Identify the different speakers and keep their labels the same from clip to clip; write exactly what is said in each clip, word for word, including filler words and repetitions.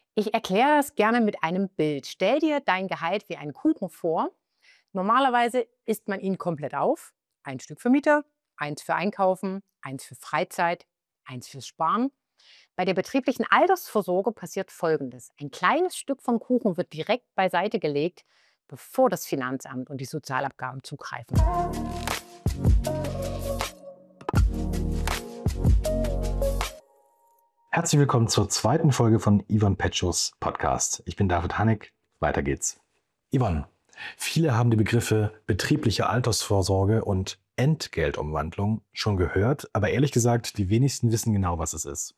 Speaker 1: Ich erkläre es gerne mit einem Bild. Stell dir dein Gehalt wie einen Kuchen vor. Normalerweise isst man ihn komplett auf. Ein Stück für Miete, eins für Einkaufen, eins für Freizeit, eins fürs Sparen. Bei der betrieblichen Altersvorsorge passiert Folgendes. Ein kleines Stück vom Kuchen wird direkt beiseite gelegt, bevor das Finanzamt und die Sozialabgaben zugreifen.
Speaker 2: Herzlich willkommen zur zweiten Folge von Ivan Petschos Podcast. Ich bin David Hannig. Weiter geht's. Ivan, viele haben die Begriffe betriebliche Altersvorsorge und Entgeltumwandlung schon gehört, aber ehrlich gesagt, die wenigsten wissen genau, was es ist.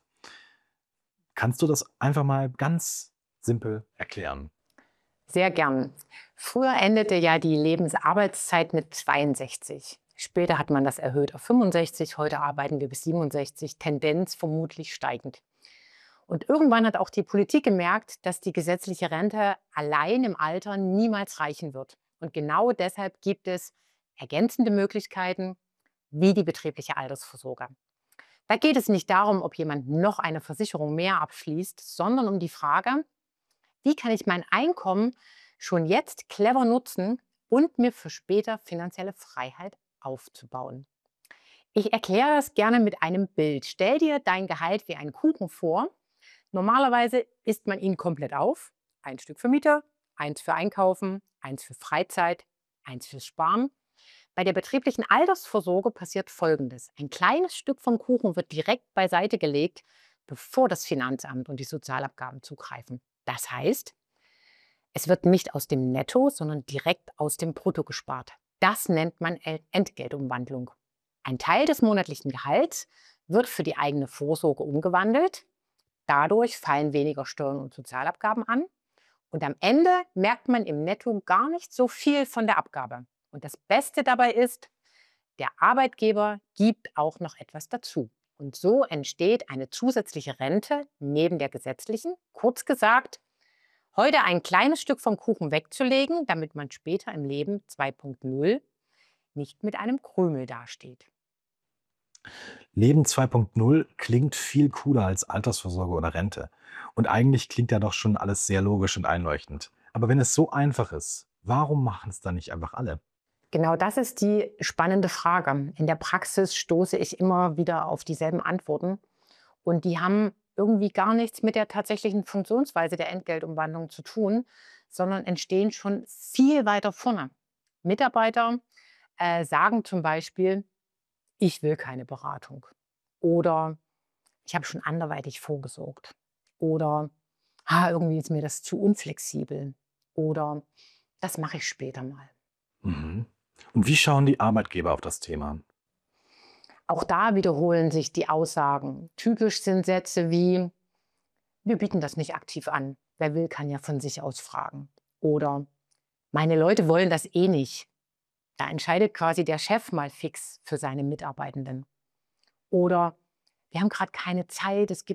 Speaker 2: Kannst du das einfach mal ganz simpel erklären?
Speaker 1: Sehr gern. Früher endete ja die Lebensarbeitszeit mit zweiundsechzig. Später hat man das erhöht auf fünfundsechzig. Heute arbeiten wir bis siebenundsechzig. Tendenz vermutlich steigend. Und irgendwann hat auch die Politik gemerkt, dass die gesetzliche Rente allein im Alter niemals reichen wird. Und genau deshalb gibt es ergänzende Möglichkeiten wie die betriebliche Altersvorsorge. Da geht es nicht darum, ob jemand noch eine Versicherung mehr abschließt, sondern um die Frage, wie kann ich mein Einkommen schon jetzt clever nutzen und mir für später finanzielle Freiheit aufzubauen. Ich erkläre es gerne mit einem Bild. Stell dir dein Gehalt wie einen Kuchen vor. Normalerweise isst man ihn komplett auf. Ein Stück für Miete, eins für Einkaufen, eins für Freizeit, eins fürs Sparen. Bei der betrieblichen Altersvorsorge passiert Folgendes. Ein kleines Stück vom Kuchen wird direkt beiseite gelegt, bevor das Finanzamt und die Sozialabgaben zugreifen. Das heißt, es wird nicht aus dem Netto, sondern direkt aus dem Brutto gespart. Das nennt man Entgeltumwandlung. Ein Teil des monatlichen Gehalts wird für die eigene Vorsorge umgewandelt. Dadurch fallen weniger Steuern und Sozialabgaben an. Und am Ende merkt man im Netto gar nicht so viel von der Abgabe. Und das Beste dabei ist, der Arbeitgeber gibt auch noch etwas dazu. Und so entsteht eine zusätzliche Rente neben der gesetzlichen. Kurz gesagt, heute ein kleines Stück vom Kuchen wegzulegen, damit man später im Leben zwei Punkt null nicht mit einem Krümel dasteht.
Speaker 2: Leben zwei Punkt null klingt viel cooler als Altersvorsorge oder Rente. Und eigentlich klingt ja doch schon alles sehr logisch und einleuchtend. Aber wenn es so einfach ist, warum machen es dann nicht einfach alle?
Speaker 1: Genau das ist die spannende Frage. In der Praxis stoße ich immer wieder auf dieselben Antworten. Und die haben irgendwie gar nichts mit der tatsächlichen Funktionsweise der Entgeltumwandlung zu tun, sondern entstehen schon viel weiter vorne. Mitarbeiter äh, sagen zum Beispiel, ich will keine Beratung. Oder ich habe schon anderweitig vorgesorgt. Oder ah, irgendwie ist mir das zu unflexibel. Oder das mache ich später mal.
Speaker 2: Mhm. Und wie schauen die Arbeitgeber auf das Thema?
Speaker 1: Auch da wiederholen sich die Aussagen. Typisch sind Sätze wie, wir bieten das nicht aktiv an. Wer will, kann ja von sich aus fragen. Oder meine Leute wollen das eh nicht. Da entscheidet quasi der Chef mal fix für seine Mitarbeitenden. Oder wir haben gerade keine Zeit, es gibt